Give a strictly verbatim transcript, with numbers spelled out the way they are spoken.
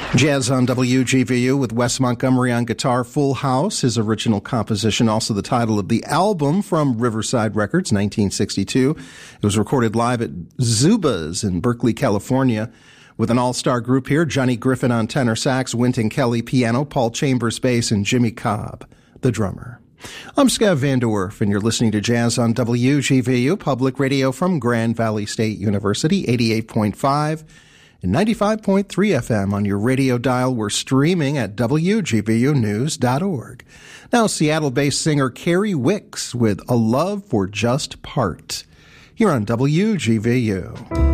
Jazz on W G V U with Wes Montgomery on guitar, Full House, his original composition, also the title of the album from Riverside Records, nineteen sixty-two. It was recorded live at Zubaz in Berkeley, California, with an all-star group here, Johnny Griffin on tenor sax, Wynton Kelly piano, Paul Chambers bass, and Jimmy Cobb, the drummer. I'm Scav Vanderwerf, and you're listening to Jazz on W G V U, public radio from Grand Valley State University, eighty-eight point five and ninety-five point three F M on your radio dial. We're streaming at W G V U news dot org. Now, Seattle-based singer Kerry Wicks with A Love for Just Part, here on W G V U.